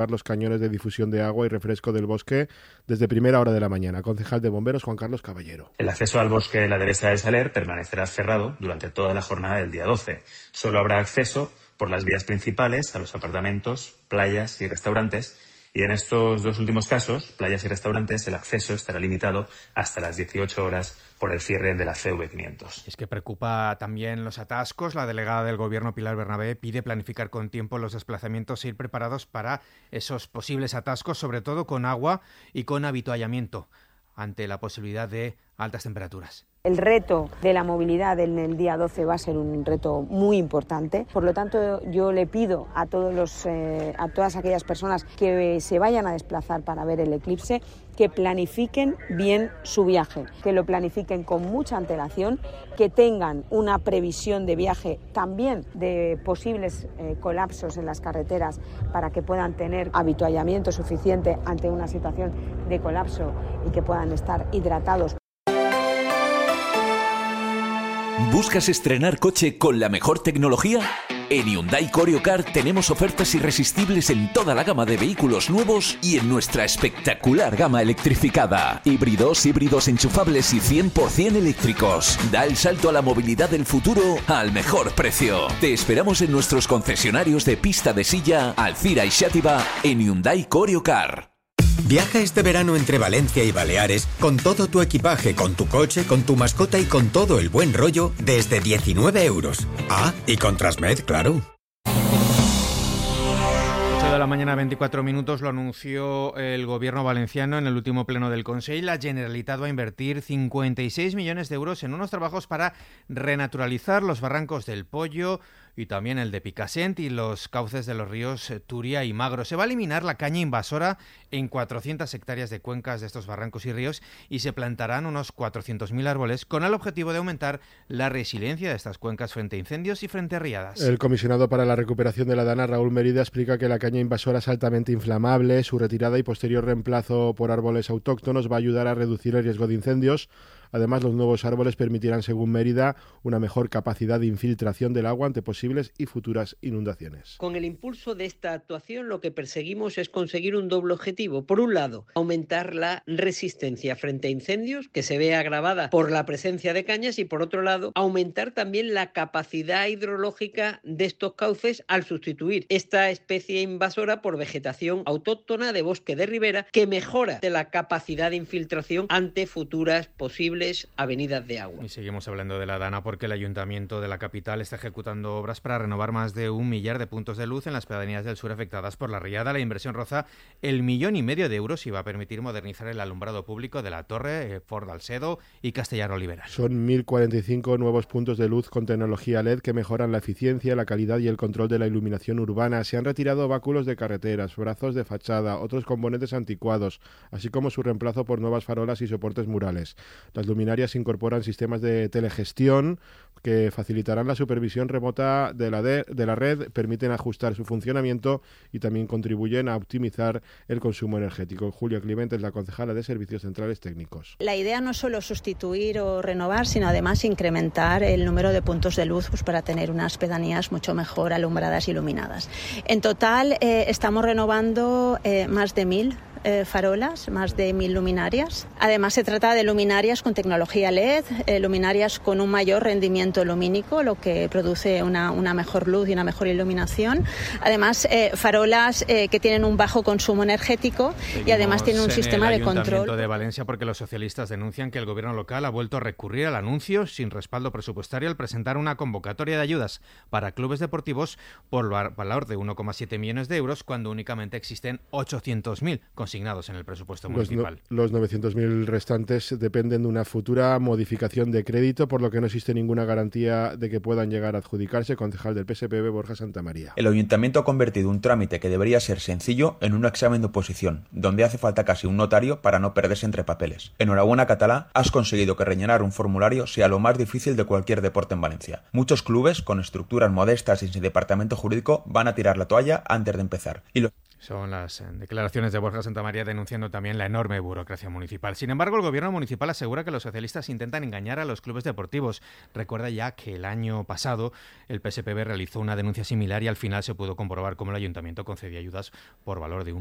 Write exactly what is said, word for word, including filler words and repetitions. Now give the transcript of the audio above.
los cañones de difusión de agua y refresco del bosque desde primera hora de la mañana. Concejal de Bomberos, Juan Carlos Caballero. El acceso al bosque de la Dehesa de Saler permanecerá cerrado durante toda la jornada del día doce. Solo habrá acceso por las vías principales a los apartamentos, playas y restaurantes. Y en estos dos últimos casos, playas y restaurantes, el acceso estará limitado hasta las dieciocho horas por el cierre de la C V quinientos. Es que preocupa también los atascos. La delegada del Gobierno, Pilar Bernabé, pide planificar con tiempo los desplazamientos e ir preparados para esos posibles atascos, sobre todo con agua y con avituallamiento, ante la posibilidad de altas temperaturas. El reto de la movilidad en el día doce va a ser un reto muy importante. Por lo tanto, yo le pido a todos los, eh, a todas aquellas personas que se vayan a desplazar para ver el eclipse, que planifiquen bien su viaje, que lo planifiquen con mucha antelación, que tengan una previsión de viaje también de posibles eh, colapsos en las carreteras para que puedan tener avituallamiento suficiente ante una situación de colapso y que puedan estar hidratados. ¿Buscas estrenar coche con la mejor tecnología? En Hyundai Corio Car tenemos ofertas irresistibles en toda la gama de vehículos nuevos y en nuestra espectacular gama electrificada. Híbridos, híbridos enchufables y cien por ciento eléctricos. Da el salto a la movilidad del futuro al mejor precio. Te esperamos en nuestros concesionarios de Pista de Silla, Alcira y Xàtiva en Hyundai Corio Car. Viaja este verano entre Valencia y Baleares con todo tu equipaje, con tu coche, con tu mascota y con todo el buen rollo desde diecinueve euros. Ah, y con Transmed, claro. ocho de la mañana, veinticuatro minutos, lo anunció el Gobierno valenciano en el último pleno del Consell. La Generalitat va a invertir cincuenta y seis millones de euros en unos trabajos para renaturalizar los barrancos del Pollo y también el de Picassent y los cauces de los ríos Turia y Magro. Se va a eliminar la caña invasora en cuatrocientas hectáreas de cuencas de estos barrancos y ríos y se plantarán unos cuatrocientos mil árboles con el objetivo de aumentar la resiliencia de estas cuencas frente a incendios y frente a riadas. El comisionado para la recuperación de la Dana, Raúl Mérida, explica que la caña invasora es altamente inflamable. Su retirada y posterior reemplazo por árboles autóctonos va a ayudar a reducir el riesgo de incendios. Además, los nuevos árboles permitirán, según Mérida, una mejor capacidad de infiltración del agua ante posibles y futuras inundaciones. Con el impulso de esta actuación, lo que perseguimos es conseguir un doble objetivo. Por un lado, aumentar la resistencia frente a incendios, que se ve agravada por la presencia de cañas, y por otro lado, aumentar también la capacidad hidrológica de estos cauces al sustituir esta especie invasora por vegetación autóctona de bosque de ribera, que mejora de la capacidad de infiltración ante futuras posibles avenidas de agua. Y seguimos hablando de la Dana porque el Ayuntamiento de la capital está ejecutando obras para renovar más de un millar de puntos de luz en las pedanías del sur afectadas por la riada. La inversión roza el millón y medio de euros y va a permitir modernizar el alumbrado público de la Torre, Fort Dalcedo y Castellar Olivera. Son mil cuarenta y cinco nuevos puntos de luz con tecnología L E D que mejoran la eficiencia, la calidad y el control de la iluminación urbana. Se han retirado báculos de carreteras, brazos de fachada, otros componentes anticuados, así como su reemplazo por nuevas farolas y soportes murales. Las luminarias incorporan sistemas de telegestión que facilitarán la supervisión remota de la, de, de la red, permiten ajustar su funcionamiento y también contribuyen a optimizar el consumo energético. Julia Clemente es la concejala de Servicios Centrales Técnicos. La idea no es solo sustituir o renovar, sino además incrementar el número de puntos de luz pues, para tener unas pedanías mucho mejor alumbradas y iluminadas. En total eh, estamos renovando eh, más de mil Eh, farolas, más de mil luminarias. Además se trata de luminarias con tecnología L E D, eh, luminarias con un mayor rendimiento lumínico, lo que produce una, una mejor luz y una mejor iluminación. Además eh, farolas eh, que tienen un bajo consumo energético. Seguimos y además tienen un sistema de control. Ayuntamiento de Valencia porque los socialistas denuncian que el gobierno local ha vuelto a recurrir al anuncio sin respaldo presupuestario al presentar una convocatoria de ayudas para clubes deportivos por valor de uno coma siete millones de euros cuando únicamente existen ochocientos mil asignados en el presupuesto municipal. Los, no, los novecientos mil restantes dependen de una futura modificación de crédito, por lo que no existe ninguna garantía de que puedan llegar a adjudicarse. Concejal del P S P B, Borja Santamaría. El Ayuntamiento ha convertido un trámite que debería ser sencillo en un examen de oposición, donde hace falta casi un notario para no perderse entre papeles. Enhorabuena, Catalá, has conseguido que rellenar un formulario sea lo más difícil de cualquier deporte en Valencia. Muchos clubes, con estructuras modestas y sin departamento jurídico, van a tirar la toalla antes de empezar. Y lo Son las declaraciones de Borja Santamaría denunciando también la enorme burocracia municipal. Sin embargo, el gobierno municipal asegura que los socialistas intentan engañar a los clubes deportivos. Recuerda ya que el año pasado el P S P B realizó una denuncia similar y al final se pudo comprobar cómo el ayuntamiento concedía ayudas por valor de un